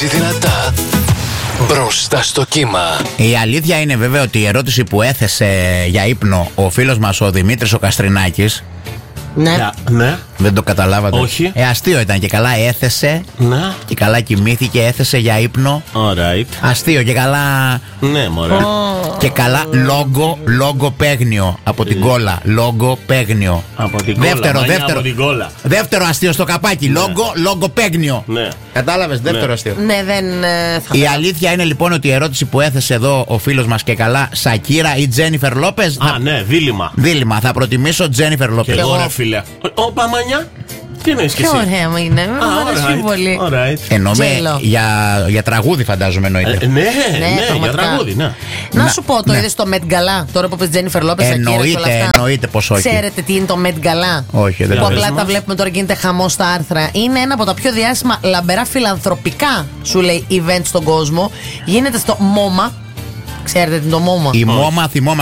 Δυνατά μπροστά στο κύμα. Η αλήθεια είναι βέβαια ότι η ερώτηση που έθεσε για ύπνο ο φίλος μας ο Δημήτρης ο Καστρινάκης. Ναι. Ναι. Δεν το καταλάβατε? Όχι. Αστείο ήταν και καλά έθεσε. Ναι. Και καλά κοιμήθηκε, έθεσε για ύπνο. Alright. Αστείο και καλά. Ναι, μωρέ. Και καλά λόγο παίγνιο από την κόλλα. Λόγο παίγνιο. Από την κόλλα. Από την κόλλα. Δεύτερο αστείο στο καπάκι. Ναι. Λόγο παίγνιο. Ναι. Κατάλαβες, δεύτερο Ναι. αστείο. Ναι, δεν θα. Η αλήθεια είναι λοιπόν ότι η ερώτηση που έθεσε εδώ ο φίλος μας και καλά, Σακύρα ή Τζένιφερ Λόπες. Α, ναι, δίλημμα. Δίλημμα. Θα προτιμήσω Τζένιφερ Και Λόπες. εγώ, ρε φίλε. Ω, Παμανιά. Τι εννοείς κι Πιο εσύ? ωραία μου είναι. Μου αρέσει πολύ. Alright. Εννοούμε Τζέλο. για τραγούδι, φαντάζομαι εννοείται. Ναι, Ναι, για πραγματικά. τραγούδι, ναι. Να σου πω, το είδες στο Met Gala, τώρα που πες Τζένιφερ Λόπες, Εννοείται πως όχι. Ξέρετε τι είναι το Met Gala? Όχι, δεν Που το απλά πες τα βλέπουμε τώρα και γίνεται χαμό στα άρθρα. Είναι ένα από τα πιο διάσημα λαμπερά φιλανθρωπικά, σου λέει, event στον κόσμο. Γίνεται στο MoMA. Ξέρετε τι είναι το MoMA? Η Μόμα θυμόμαστε.